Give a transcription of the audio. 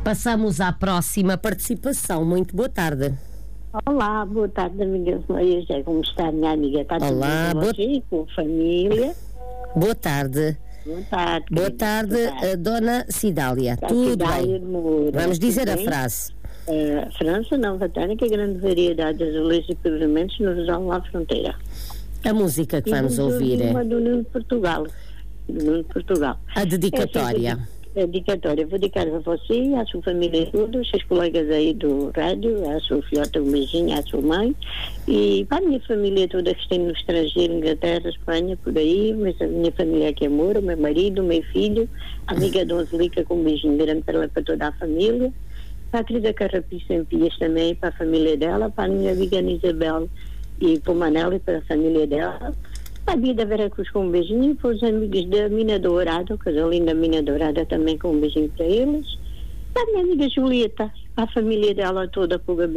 Passamos à próxima participação. Muito boa tarde. Olá, boa tarde, amiga Maria José. Como está, minha amiga? Está tudo Olá, bem aqui, com a família? Boa tarde. Boa tarde. Boa tarde, Dona Cidália. Tudo Cidália bem? de Moura. Vamos dizer Tudo a bem? frase. França, Nova Tânica, grande variedade de azulejos e pavimentos nos dão à fronteira. A música que vamos ouvir é uma do Nuno Portugal. a dedicatória. A dedicatória. Vou dedicar a você, à sua família toda, aos seus colegas aí do rádio, à sua filhota, um beijinho, à sua mãe, e para a minha família toda que está no estrangeiro, Inglaterra, Espanha, por aí, mas a minha família aqui é Moura, o meu marido, o meu filho, a amiga Donzelica, com um beijinho grande para ela, para toda a família, para a querida Carrapiça em Pias também, para a família dela, para a minha amiga Isabel e para o Manel e para a família dela, para a Bia da Vera Cruz com um beijinho, para os amigos da Mina Dourada, o casalinho da Mina Dourada também com um beijinho para eles, para a minha amiga Julieta, para a família dela toda, para o Gabriel.